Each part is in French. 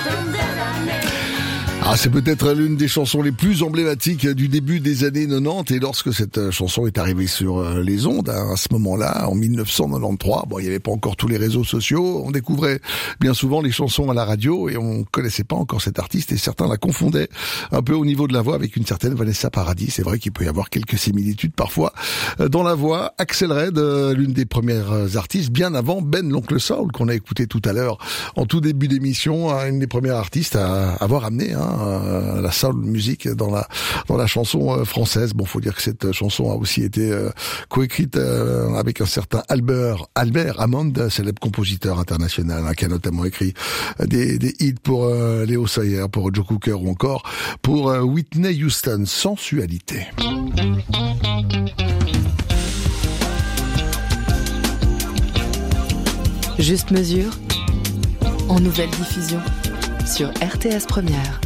Ah, c'est peut-être l'une des chansons les plus emblématiques du début des années 90, et lorsque cette chanson est arrivée sur les ondes, à ce moment-là, en 1993, bon, il n'y avait pas encore tous les réseaux sociaux, on découvrait bien souvent les chansons à la radio et on connaissait pas encore cet artiste, et certains la confondaient un peu au niveau de la voix avec une certaine Vanessa Paradis. C'est vrai qu'il peut y avoir quelques similitudes parfois dans la voix. Axel Red, l'une des premières artistes, bien avant Ben l'Oncle Soul, qu'on a écouté tout à l'heure en tout début d'émission, une des premières artistes à avoir amené la soul music dans la chanson française. Bon, faut dire que cette chanson a aussi été coécrite avec un certain Albert Hammond, célèbre compositeur international, qui a notamment écrit des hits pour Léo Sayer, pour Joe Cooker ou encore pour Whitney Houston. Sensualité. Juste mesure en nouvelle diffusion sur RTS Première.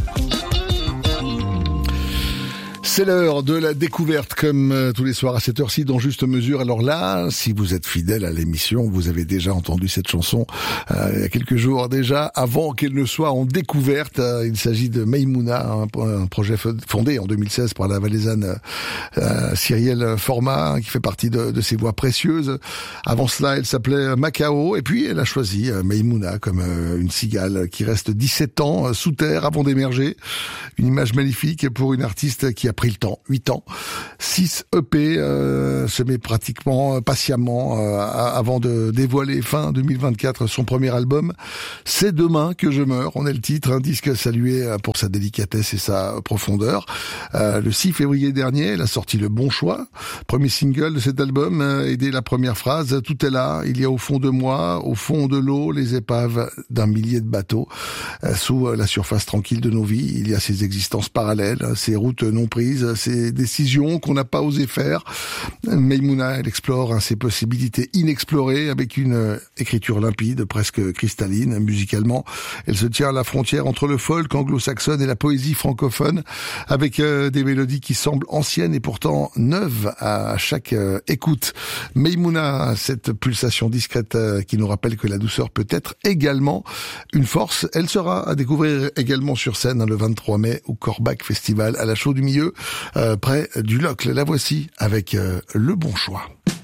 C'est l'heure de la découverte, comme tous les soirs à cette heure-ci, dans Juste Mesure. Alors là, si vous êtes fidèle à l'émission, vous avez déjà entendu cette chanson il y a quelques jours déjà, avant qu'elle ne soit en découverte. Il s'agit de Maïmouna, un projet fondé en 2016 par la valaisanne Cyrielle Format, qui fait partie de ses voix précieuses. Avant cela, elle s'appelait Macao, et puis elle a choisi Maïmouna comme une cigale qui reste 17 ans sous terre avant d'émerger. Une image magnifique pour une artiste qui a pris le temps, 8 ans, 6 EP, semés pratiquement patiemment avant de dévoiler fin 2024 son premier album. C'est demain que je meurs, on est le titre, un disque salué pour sa délicatesse et sa profondeur. Le 6 février dernier, elle a sorti Le Bon Choix, premier single de cet album, et dès la première phrase, tout est là, il y a au fond de moi, au fond de l'eau, les épaves d'un millier de bateaux. Sous la surface tranquille de nos vies, il y a ces existences parallèles, ces routes non prises, ces décisions qu'on n'a pas osé faire. Maïmouna, elle explore ces possibilités inexplorées avec une écriture limpide, presque cristalline. Musicalement, elle se tient à la frontière entre le folk anglo-saxon et la poésie francophone, avec des mélodies qui semblent anciennes et pourtant neuves à chaque écoute. Maïmouna, cette pulsation discrète qui nous rappelle que la douceur peut être également une force. Elle sera à découvrir également sur scène le 23 mai au Corbach Festival à la Chaux du Milieu, près du Locle. La voici avec Le Bon Choix.